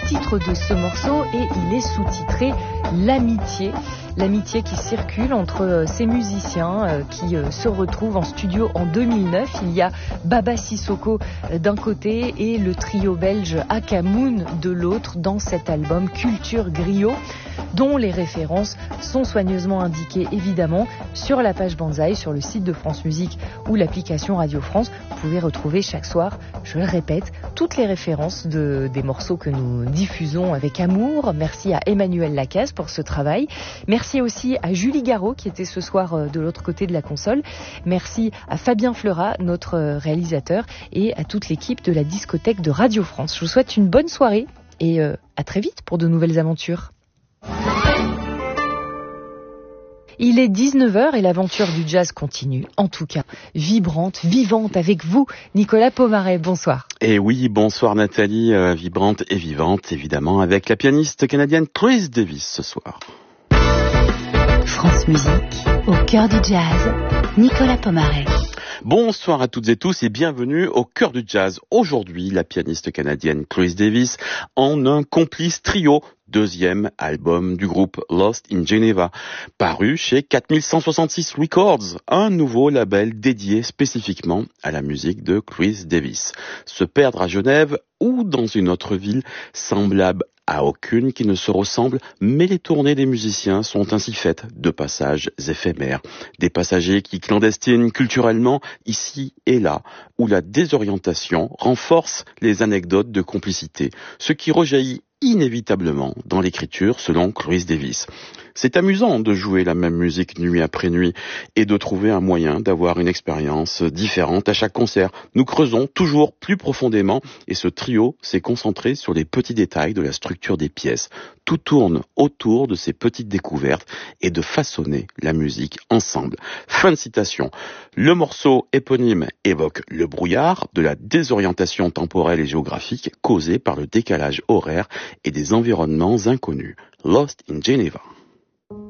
titre de ce morceau et il est sous-titré L'amitié. L'amitié qui circule entre ces musiciens qui se retrouvent en studio en 2009. Il y a Baba Sissoko d'un côté et le trio belge Akamoun de l'autre dans cet album Culture Griot, dont les références sont soigneusement indiquées évidemment sur la page Banzai, sur le site de France Musique ou l'application Radio France. Vous pouvez retrouver chaque soir, je le répète, toutes les références des morceaux que nous diffusons avec amour. Merci à Emmanuel Lacaze pour ce travail. Merci aussi à Julie Garot qui était ce soir de l'autre côté de la console. Merci à Fabien Fleurat, notre réalisateur, et à toute l'équipe de la discothèque de Radio France. Je vous souhaite une bonne soirée et à très vite pour de nouvelles aventures. Il est 19h et l'aventure du jazz continue, en tout cas vibrante, vivante avec vous, Nicolas Pomaret. Bonsoir. Et oui, bonsoir Nathalie, vibrante et vivante évidemment avec la pianiste canadienne Chris Davis ce soir. France Musique, au cœur du jazz, Nicolas Pomaret. Bonsoir à toutes et tous et bienvenue au cœur du jazz. Aujourd'hui, la pianiste canadienne Chris Davis en un complice trio, deuxième album du groupe Lost in Geneva, paru chez 4166 Records, un nouveau label dédié spécifiquement à la musique de Chris Davis. Se perdre à Genève ou dans une autre ville semblable à aucune qui ne se ressemble, mais les tournées des musiciens sont ainsi faites de passages éphémères. Des passagers qui clandestinent culturellement ici et là, où la désorientation renforce les anecdotes de complicité, ce qui rejaillit inévitablement dans l'écriture selon Chris Davis. C'est amusant de jouer la même musique nuit après nuit et de trouver un moyen d'avoir une expérience différente à chaque concert. Nous creusons toujours plus profondément et ce trio s'est concentré sur les petits détails de la structure des pièces. Tout tourne autour de ces petites découvertes et de façonner la musique ensemble. Fin de citation. Le morceau éponyme évoque le brouillard de la désorientation temporelle et géographique causée par le décalage horaire et des environnements inconnus. Lost in Geneva.